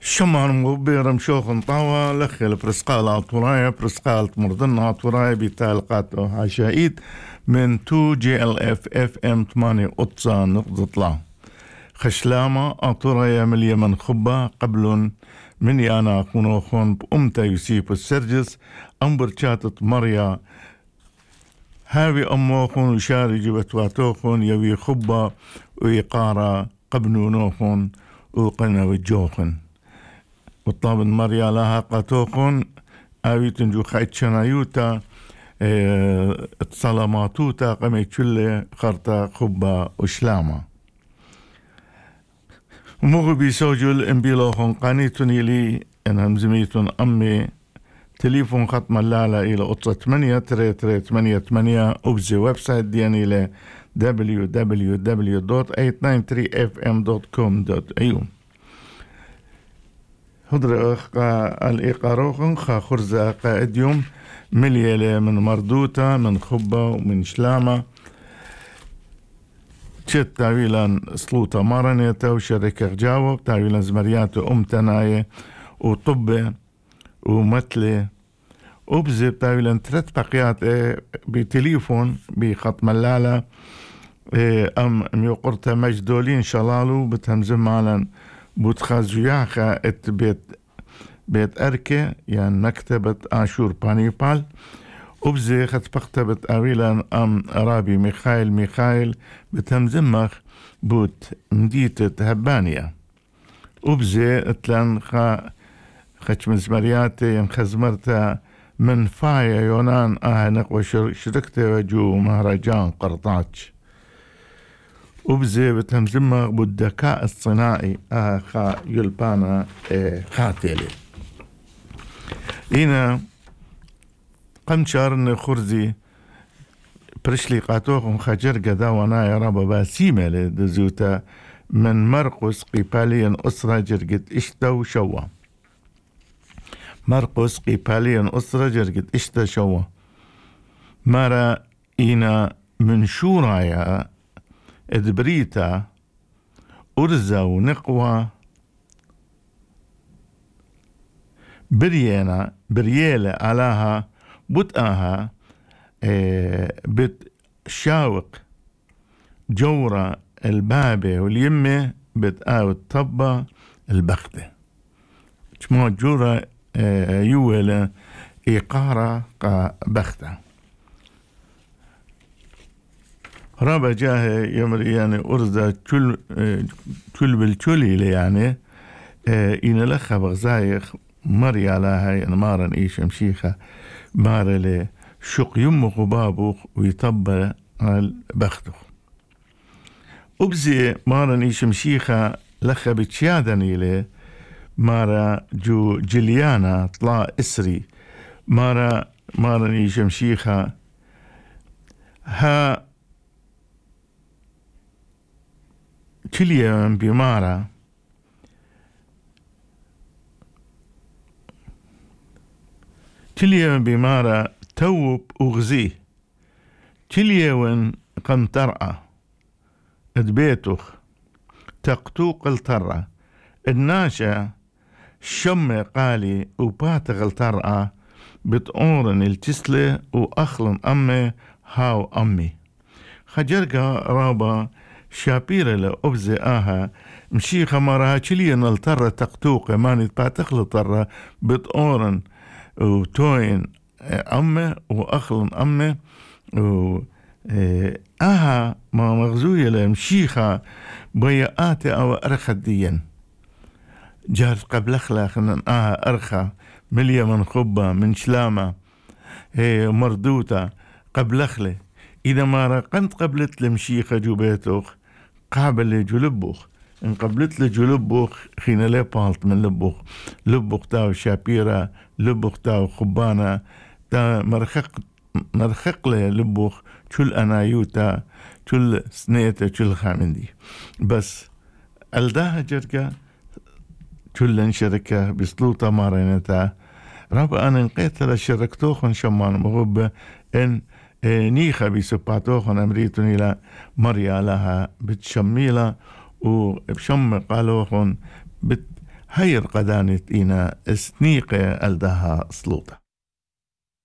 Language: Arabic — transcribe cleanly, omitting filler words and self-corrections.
شمار مغبير مشوخن طاوة لخل برسقال عطورايا برسقال مرضن عطورايا بتالقاته عشائيد من 2 GLF FM 8 قطسة نقطة لا خشلامة عطورايا من اليمن خبة قبل من يانا كونوخون بأمتا يوسيف السرجس أمبر شاتت مريا هاوي أموخون وشاري جبتواتوخون يوي خبة ويقارا قبنونوخون وقنا وجوخن وطاب مريا لها قاتوخون آوي تنجو خايت شنايوتا اتصالاماتوتا قمي تشلي خرطا خبة وشلامة مغبي سوجل انبيلوخون قانيتوني لي انهم زميتون امي تليفون خط ملالة إلى قطة 8 وبزي ويب سايت دياني إلى www.893fm.com.au هدر الإقاروخن خا خرزة قائديوم مليالة من مردوتا من خبة ومن شلامة تشت تاويلا سلوطة مارنيتا وشركة جاوب تاويلا زمريات تناية وطبة ومثلة وبزي تاويلا 3 بقيات بتليفون بخط ملالة أم ميقرتا مجدولين شلالو بتهمزم مالا بوتخازو ياخا ات بيت أركة يعني مكتبة آشور بانيبال وبزي خط بكتبة أويلا أم رابي ميخايل بتهمزمخ بوت مديتة هبانية وبزي اتلان خش مزمرياتي ينخزمرتا من فايا يونان نقوى شركتي وجو مهرجان قرطاج وبزي بتهمزمها بالذكاء الصناعي خا يلبانا خاتلي هنا قمشار خرزي برشلي قاتوخم خجر قدا وانا يا رب باسيمة لدزوتا من مرقس قيباليا أسرة جرقت إشتا وشوا مرقس قيباليا أسرة جرقت إشتا شوا مارا إنا من شورايا إدبريتا أرزا ونقوى بريالة علاها بتقاها بتشاوق جورة البابة واليمة بتقاوي الطبة البختة شمو جورة يولا إيقارة بختة رابع جاه يمر يعني أرزا كل بالكلي يعني إن لخا بغزايخ مري على هاي مارن إيش مشيخة مار لي شق يمه غبابه ويطبى على بخته وبزي مارن إيش مشيخة لخا بتشيادني لي مارا جو جليانا طلع إسري مارن إيش مشيخة ها كليا بمارا توب أغزيه كليا وين قنطرأة ادبيتوخ تقتوق الطرة الناشا شم قالي وباتغ الطرأة بتقورن التسلة وأخلن أمي هاو أمي خجرقا رابا شابيرة لأبزي مشيخة مراها كليا الطرة تقتوق ماني باتغ الطرة بتقورن وتوين أمه وأخلن أمه ما مغزوية لمشيخة بيئاتي أو أرخى الدين جارت قبل أخلاق أرخى مليا من خبة من شلامة مردوتة قبل أخلي إذا ما رقنت قبلت لمشيخة جو بيتوخ قابل لجلبوخ إن قبلت لجلبوخ خينا لي بالت من لبوخ تاو شابيرة لبوخ تاو خبانة تا مرخق لي لبوخ كل أنايوتا كل سنيتا كل خامندي بس ألداها جركا كل شركة بسلوطة مارينتا رابع أنا نقيت لشركتوخن شمان مغبة إن نيخا بيسباتوخن أمريتون إلى مريا لها بتشميلة وبشم قالوخن هير قدانت إنا سنيقة ألدها سلوطة.